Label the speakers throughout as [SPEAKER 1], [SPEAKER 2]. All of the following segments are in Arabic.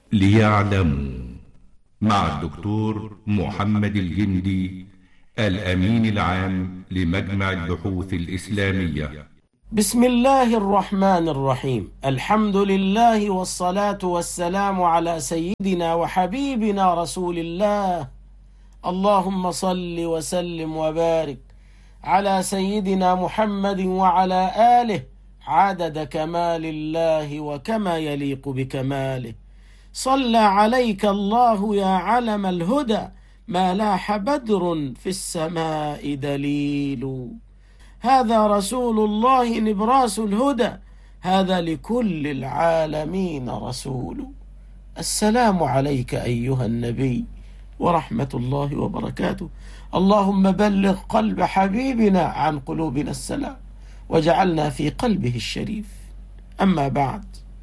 [SPEAKER 1] ليعلموا مع الدكتور محمد الجندي، الأمين العام لمجمع البحوث الإسلامية.
[SPEAKER 2] بسم الله الرحمن الرحيم. الحمد لله والصلاة والسلام على سيدنا وحبيبنا رسول الله. اللهم صل وسلم وبارك على سيدنا محمد وعلى آله عدد كمال الله وكما يليق بكماله. صلى عليك الله يا علم الهدى، ما لاح بدر في السماء دليل. هذا رسول الله نبراس الهدى، هذا لكل العالمين رسول. السلام عليك أيها النبي ورحمة الله وبركاته. اللهم بلغ قلب حبيبنا عن قلوبنا السلام، وجعلنا في قلبه الشريف. أما بعد،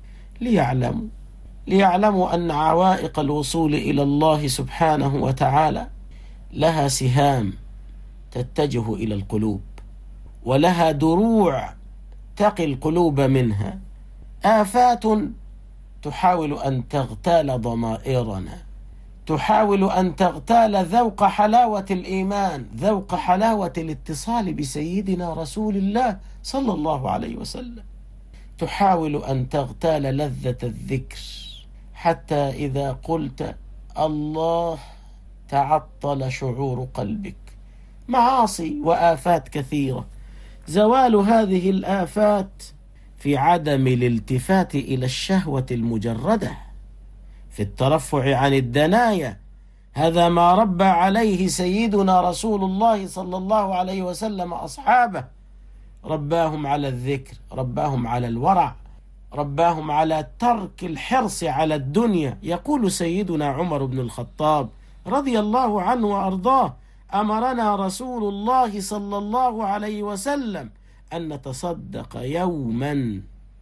[SPEAKER 2] ليعلموا أن عوائق الوصول إلى الله سبحانه وتعالى لها سهام تتجه إلى القلوب، ولها دروع تقي القلوب منها، آفات تحاول أن تغتال ضمائرنا، تحاول أن تغتال ذوق حلاوة الإيمان، ذوق حلاوة الاتصال بسيدنا رسول الله صلى الله عليه وسلم، تحاول أن تغتال لذة الذكر، حتى إذا قلت الله تعطل شعور قلبك. معاصي وآفات كثيرة، زوال هذه الآفات في عدم الالتفات إلى الشهوة المجردة، في الترفع عن الدنايا. هذا ما ربى عليه سيدنا رسول الله صلى الله عليه وسلم أصحابه، رباهم على الذكر، رباهم على الورع، رباهم على ترك الحرص على الدنيا. يقول سيدنا عمر بن الخطاب رضي الله عنه وأرضاه: أمرنا رسول الله صلى الله عليه وسلم أن نتصدق يوما،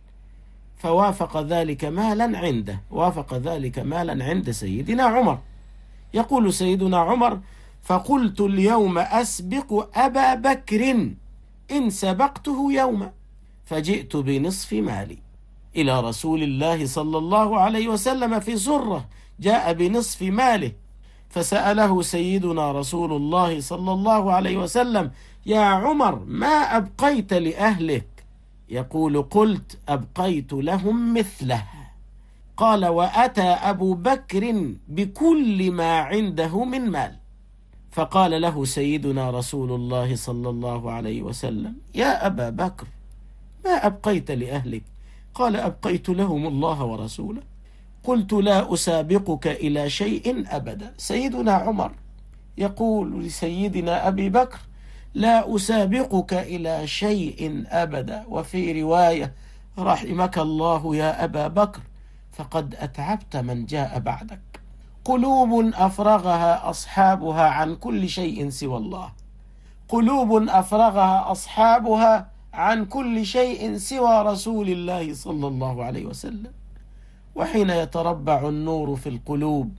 [SPEAKER 2] فوافق ذلك مالا عنده، وافق ذلك مالا عند سيدنا عمر. يقول سيدنا عمر: فقلت اليوم أسبق أبا بكر إن سبقته يوما، فجئت بنصف مالي إلى رسول الله صلى الله عليه وسلم في سرة، جاء بنصف ماله، فسأله سيدنا رسول الله صلى الله عليه وسلم: يا عمر، ما أبقيت لأهلك؟ يقول: قلت أبقيت لهم مثله. قال: وأتى أبو بكر بكل ما عنده من مال، فقال له سيدنا رسول الله صلى الله عليه وسلم: يا أبا بكر، ما أبقيت لأهلك؟ قال: أبقيت لهم الله ورسوله. قلت: لا أسابقك إلى شيء أبدا. سيدنا عمر يقول لسيدنا أبي بكر: لا أسابقك إلى شيء أبدا. وفي رواية: رحمك الله يا أبا بكر، فقد أتعبت من جاء بعدك. قلوب أفرغها أصحابها عن كل شيء سوى الله، قلوب أفرغها أصحابها عن كل شيء سوى رسول الله صلى الله عليه وسلم. وحين يتربع النور في القلوب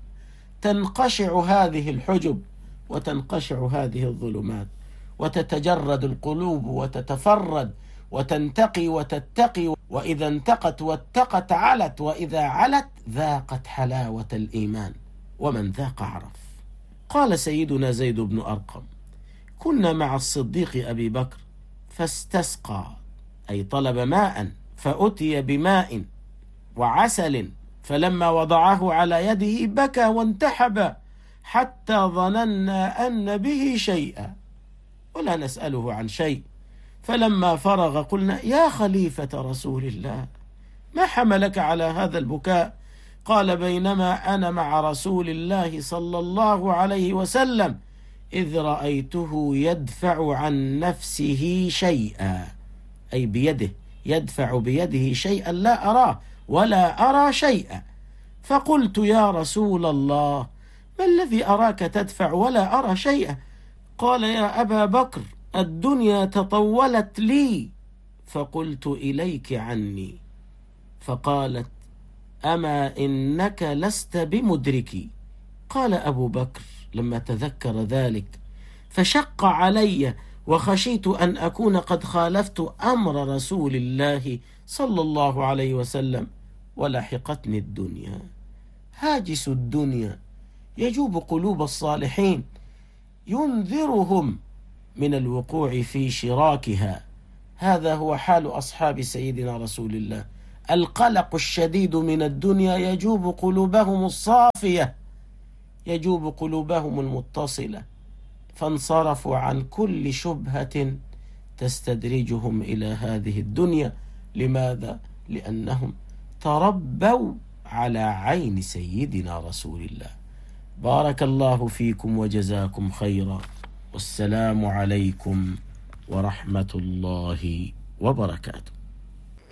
[SPEAKER 2] تنقشع هذه الحجب، وتنقشع هذه الظلمات، وتتجرد القلوب وتتفرد وتنتقي وتتقي، وإذا انتقت واتقت علت، وإذا علت ذاقت حلاوة الإيمان، ومن ذاق عرف. قال سيدنا زيد بن أرقم: كنا مع الصديق أبي بكر فاستسقى، أي طلب ماء، فأتي بماء وعسل، فلما وضعه على يده بكى وانتحب، حتى ظننا أن به شيئا ولا نسأله عن شيء. فلما فرغ قلنا: يا خليفة رسول الله، ما حملك على هذا البكاء؟ قال: بينما أنا مع رسول الله صلى الله عليه وسلم إذ رأيته يدفع عن نفسه شيئا، أي بيده، يدفع بيده شيئا لا أراه ولا أرى شيئا. فقلت: يا رسول الله، ما الذي أراك تدفع ولا أرى شيئا؟ قال: يا أبا بكر، الدنيا تطولت لي فقلت إليك عني. فقالت: أما إنك لست بمدركي. قال أبو بكر لما تذكر ذلك: فشق علي وخشيت أن أكون قد خالفت أمر رسول الله صلى الله عليه وسلم ولحقتني الدنيا. هاجس الدنيا يجوب قلوب الصالحين، ينذرهم من الوقوع في شراكها. هذا هو حال أصحاب سيدنا رسول الله. القلق الشديد من الدنيا يجوب قلوبهم الصافية، يجوب قلوبهم المتصلة، فانصرفوا عن كل شبهة تستدرجهم إلى هذه الدنيا. لماذا؟ لأنهم تربوا على عين سيدنا رسول الله. بارك الله فيكم وجزاكم خيرا، والسلام عليكم ورحمة الله وبركاته.